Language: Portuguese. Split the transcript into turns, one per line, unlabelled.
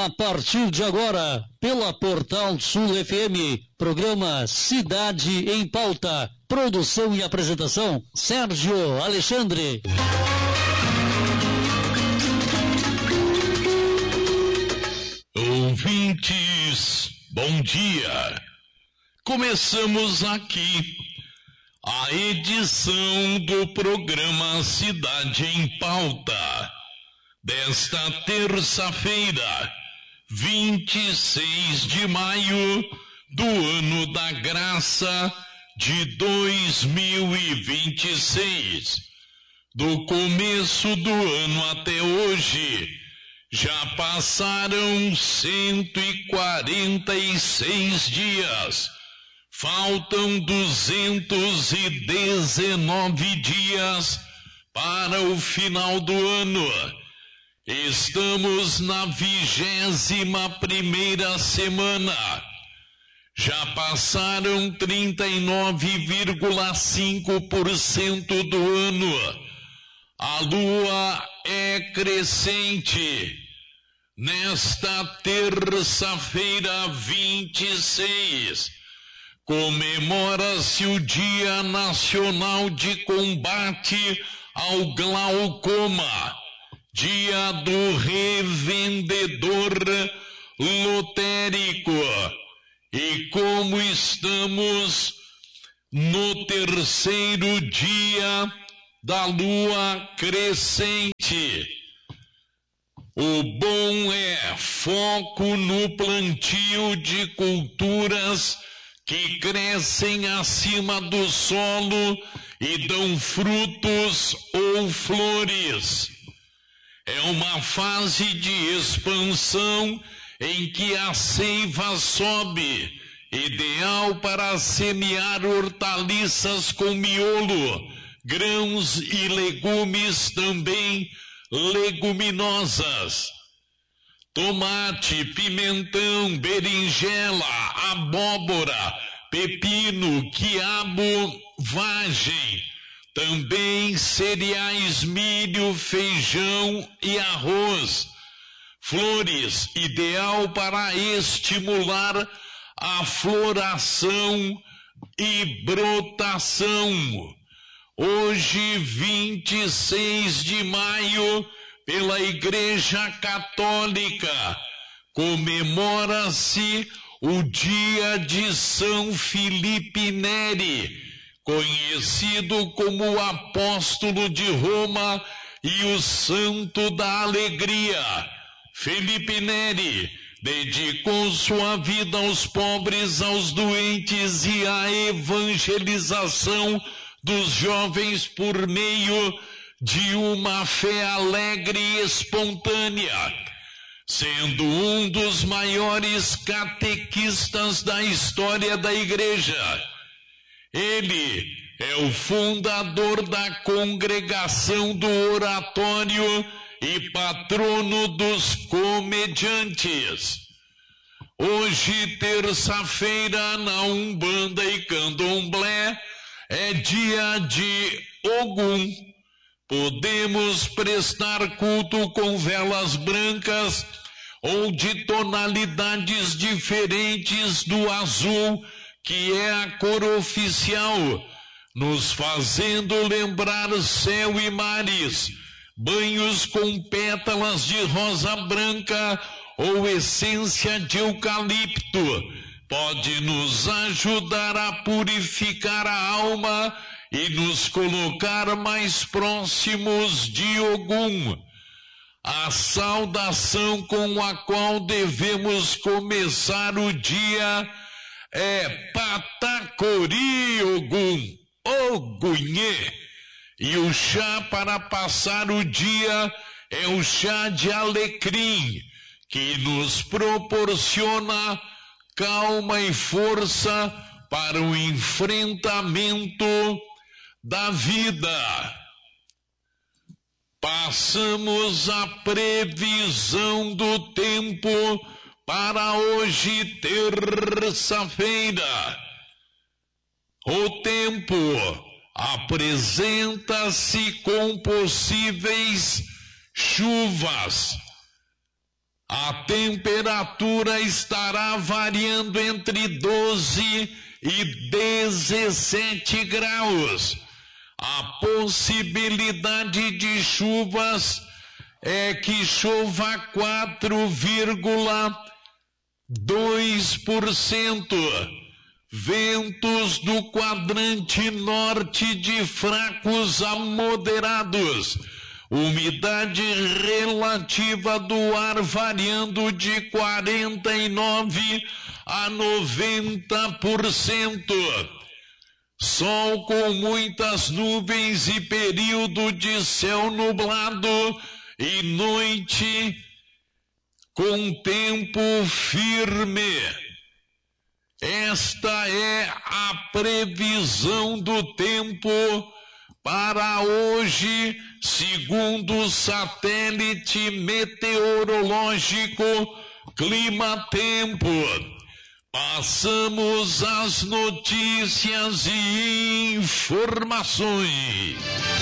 A partir de agora, pela Portal Sul FM, programa Cidade em Pauta. Produção e apresentação, Sérgio Alexandre.
Ouvintes, bom dia. Começamos aqui a edição do programa Cidade em Pauta desta terça-feira, 26 de maio do ano da graça de 2026. Do começo do ano até hoje, já passaram 146 dias. Faltam 219 dias para o final do ano. Estamos na 21ª semana. Já passaram 39,5% do ano. A lua é crescente. Nesta terça-feira 26, comemora-se o Dia Nacional de Combate ao Glaucoma, Dia do Revendedor Lotérico. E como estamos no terceiro dia da lua crescente, o bom é foco no plantio de culturas que crescem acima do solo e dão frutos ou flores. É uma fase de expansão em que a seiva sobe, ideal para semear hortaliças com miolo, grãos e legumes também leguminosas. Tomate, pimentão, berinjela, abóbora, pepino, quiabo, vagem. Também cereais, milho, feijão e arroz. Flores, ideal para estimular a floração e brotação. Hoje, 26 de maio, pela Igreja Católica, comemora-se o dia de São Filipe Neri, conhecido como o apóstolo de Roma e o santo da alegria. Filipe Neri dedicou sua vida aos pobres, aos doentes e à evangelização dos jovens por meio de uma fé alegre e espontânea, sendo um dos maiores catequistas da história da Igreja. Ele é o fundador da Congregação do Oratório e patrono dos comediantes. Hoje, terça-feira, na Umbanda e Candomblé, é dia de Ogum. Podemos prestar culto com velas brancas ou de tonalidades diferentes do azul, que é a cor oficial, nos fazendo lembrar céu e mares, banhos com pétalas de rosa branca ou essência de eucalipto. Pode nos ajudar a purificar a alma e nos colocar mais próximos de Ogum. A saudação com a qual devemos começar o dia é Patacori Ogum, Ogunhê. E o chá para passar o dia é o chá de alecrim, que nos proporciona calma e força para o enfrentamento da vida. Passamos a previsão do tempo para hoje, terça-feira. O tempo apresenta-se com possíveis chuvas A temperatura estará variando entre 12 e 17 graus. A possibilidade de chuvas é que chova 4,2%. Ventos do quadrante norte de fracos a moderados. Umidade relativa do ar variando de 49% a 90%. Sol com muitas nuvens e período de céu nublado e noite com tempo firme. Esta é a previsão do tempo para hoje, segundo o satélite meteorológico Climatempo. Passamos as notícias e informações.